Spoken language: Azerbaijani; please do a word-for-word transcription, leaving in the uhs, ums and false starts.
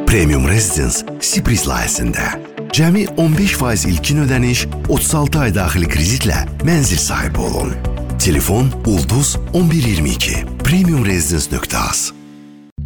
Premium Residence Sipris layihəsində. Cəmi on beş faiz ilkin ödəniş, otuz altı ay daxili kreditlə mənzil sahibi olun. Telefon Ulduz on bir iyirmi iki. premium residence nöqtə az.